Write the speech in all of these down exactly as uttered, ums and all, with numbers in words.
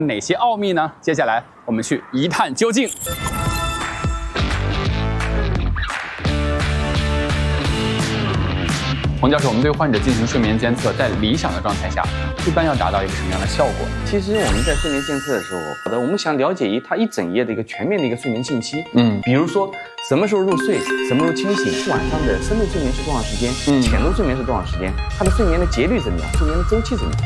哪些奥秘呢？接下来我们去一探究竟。洪教授，我们对患者进行睡眠监测，在理想的状态下，一般要达到一个什么样的效果？ 其实我们在睡眠监测的时候，好的，我们想了解一他一整夜的一个全面的一个睡眠信息。嗯，比如说什么时候入睡，什么时候清醒，晚上的深度睡眠是多长时间，嗯，浅度睡眠是多长时间，他的睡眠的节律怎么样，睡眠的周期怎么样？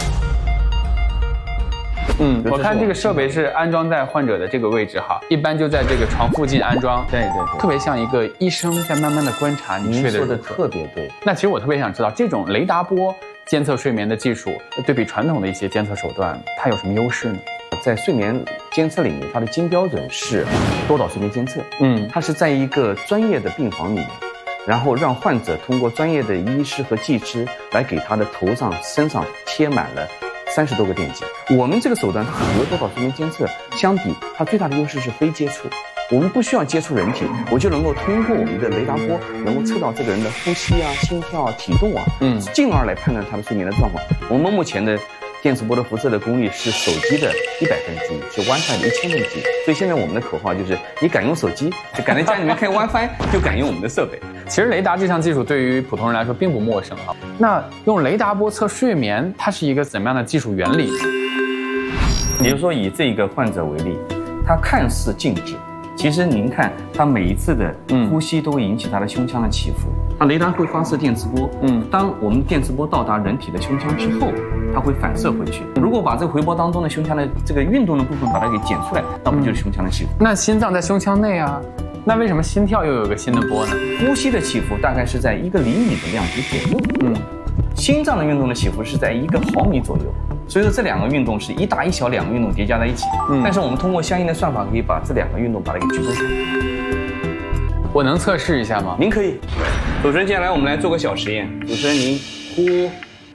嗯，我看这个设备是安装在患者的这个位置哈，一般就在这个床附近安装。 对对对， 特别像一个医生在慢慢的观察你睡的。 您说的特别对。 那其实我特别想知道，这种雷达波监测睡眠的技术，对比传统的一些监测手段，它有什么优势呢？ 在睡眠监测里面，它的金标准是多导睡眠监测。嗯，它是在一个专业的病房里面，然后让患者通过专业的医师和技师来给他的头上、身上贴满了三十多个电极。我们这个手段它和多导睡眠监测相比，它最大的优势是非接触。我们不需要接触人体，我就能够通过我们的雷达波，能够测到这个人的呼吸啊、心跳啊、体动啊，嗯，进而来判断他的睡眠的状况。我们目前的电磁波的辐射的功率是手机的一百分之一，是 WiFi 的一千分之一。所以现在我们的口号就是：你敢用手机，就敢在家里面开 WiFi， 就敢用我们的设备。 其实雷达这项技术对于普通人来说并不陌生哈。那用雷达波测睡眠，它是一个怎么样的技术原理呢？ 比如说以这个患者为例，他看似静止，其实您看他每一次的呼吸都会引起他的胸腔的起伏。它雷达会发射电磁波，嗯，当我们电磁波到达人体的胸腔之后，它会反射回去。如果把这个回波当中的胸腔的这个运动的部分把它给剪出来，那不就是胸腔的起伏？ 那心脏在胸腔内啊，那为什么心跳又有个新的波呢？ 呼吸的起伏大概是在一个厘米的量级左右，嗯，心脏的运动的起伏是在一个毫米左右。所以说这两个运动是一大一小两个运动叠加在一起，嗯，但是我们通过相应的算法可以把这两个运动把它给区分开。 我能测试一下吗？ 您可以。主持人，接下来我们来做个小实验。主持人，您呼、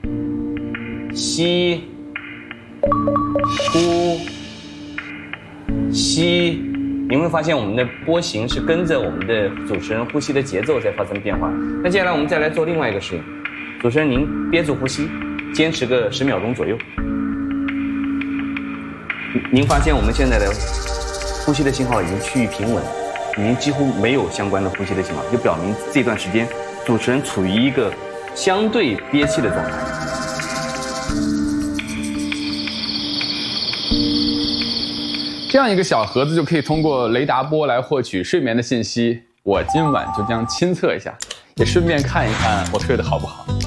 吸、呼、吸，您会发现我们的波形是跟着我们的主持人呼吸的节奏在发生变化。那接下来我们再来做另外一个实验。主持人，您憋住呼吸，坚持个十秒钟左右。您发现我们现在的呼吸的信号已经趋于平稳，已经几乎没有相关的呼吸的信号，就表明这段时间主持人处于一个相对憋气的状态。 这样一个小盒子就可以通过雷达波来获取睡眠的信息。我今晚就将亲测一下，也顺便看一看我睡得好不好。